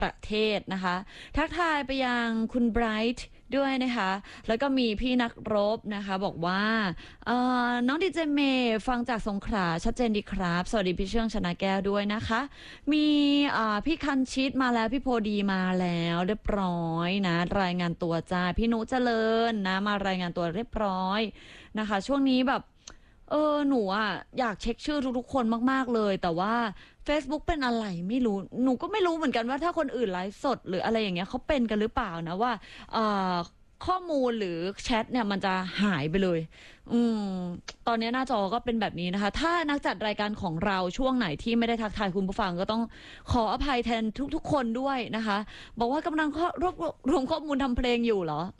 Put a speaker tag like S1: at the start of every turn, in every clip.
S1: ประเทศนะคะทักทายไปยังคุณไบรท์ด้วยนะคะแล้วก็มีพี่นักรบนะคะบอกว่าน้องดีเจเมย์ฟังจากสงขลาชัดเจนดีครับสวัสดีพี่เชื่องชนะแก้วด้วยนะคะมีพี่คันชิดมาแล้วพี่โพดีมาแล้วเรียบร้อยนะรายงานตัวจ้าพี่นุเจริญนะมารายงานตัวเรียบร้อยนะคะช่วงนี้แบบหนูอ่ะอยากเช็คชื่อทุกๆคนมากๆเลยแต่ว่า Facebook เป็นอะไรไม่รู้หนูก็ไม่รู้เหมือนกันว่าถ้าคนอื่นไลฟ์สดหรืออะไรอย่างเงี้ยเขาเป็นกันหรือเปล่านะว่าข้อมูลหรือแชทเนี่ยมันจะหายไปเลยตอนนี้หน้าจอก็เป็นแบบนี้นะคะถ้านักจัดรายการของเราช่วงไหนที่ไม่ได้ทักทายคุณผู้ฟังก็ต้องขออภัยแทนทุกๆคนด้วยนะคะบอกว่ากำลังรวบรวมข้อมูลทำเพลงอยู่เหรอ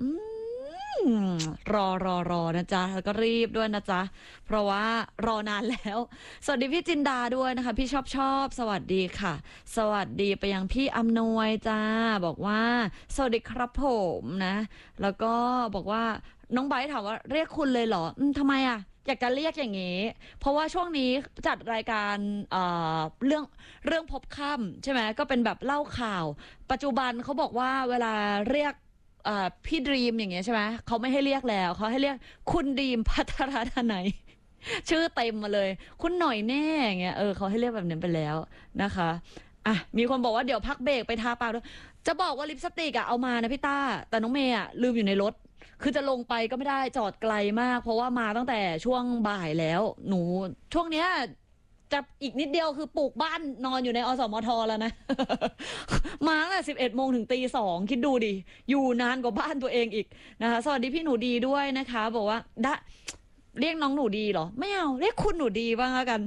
S1: รอนะจ๊ะแล้วก็รีบด้วยนะจ๊ะเพราะว่ารอนานแล้วสวัสดีพี่จินดาด้วยนะคะพี่ชอบสวัสดีค่ะสวัสดีไปยังพี่อำนวยจ้าบอกว่าสวัสดีครับผมนะแล้วก็บอกว่าน้องไบร์ทถามว่าเรียกคุณเลยเหรอทำไมอ่ะอยากจะเรียกอย่างนี้เพราะว่าช่วงนี้จัดรายการเรื่องพบค่ำใช่ไหมก็เป็นแบบเล่าข่าวปัจจุบันเขาบอกว่าเวลาเรียกพี่ดรีมอย่างเงี้ยใช่ไหมเขาไม่ให้เรียกแล้วเขาให้เรียกคุณดรีมภัทรทนายชื่อเต็มมาเลยคุณหน่อยแน่อย่างเงี้ยเขาให้เรียกแบบนั้นไปแล้วนะคะมีคนบอกว่าเดี๋ยวพักเบรกไปทาปากด้วยจะบอกว่าลิปสติกเอามานะพี่ต้าแต่น้องเมย์ลืมอยู่ในรถคือจะลงไปก็ไม่ได้จอดไกลมากเพราะว่ามาตั้งแต่ช่วงบ่ายแล้วหนูช่วงเนี้ยจะอีกนิดเดียวคือปลูกบ้านนอนอยู่ในอสมทแล้วนะ มาตั้งแต่11 โมงถึงตี 2คิดดูดิอยู่นานกว่าบ้านตัวเองอีกนะคะสวัสดีพี่หนูดีด้วยนะคะบอกว่าเรียกน้องหนูดีเหรอไม่เอาเรียกคุณหนูดีบ้างแล้วกัน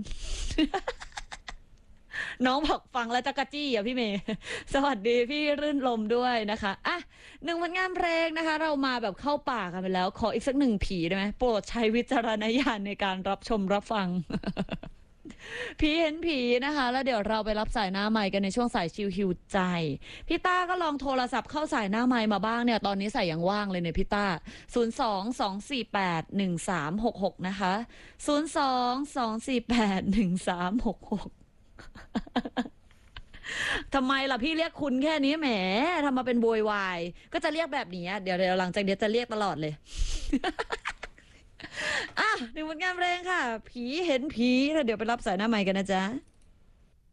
S1: น้องบอกฟังแล้วจะกระจี้พี่เมย์สวัสดีพี่รื่นลมด้วยนะคะ1 ผลงานเพลงนะคะเรามาแบบเข้าป่ากันไปแล้วขออีกสัก1 ผีได้ไหมโปรดใช้วิจารณญาณในการรับชมรับฟัง ผีเห็นผีนะคะแล้วเดี๋ยวเราไปรับสายหน้าไมค์กันในช่วงสายชิวฮิวใจพี่ต้าก็ลองโทรศัพท์เข้าสายหน้าไมค์มาบ้างเนี่ยตอนนี้สายยังว่างเลยเนี่ยพี่ต้า02-248-1366นะคะ02-248-1366ทำไมล่ะพี่เรียกคุณแค่นี้แหมทำมาเป็นโวยวายก็จะเรียกแบบนี้เดี๋ยวหลังจากเดี๋ยวจะเรียกตลอดเลย 1 ผลงานเพลงค่ะผีเห็นผีแล้วเดี๋ยวไปรับสายหน้าใหม่กันนะจ๊ะ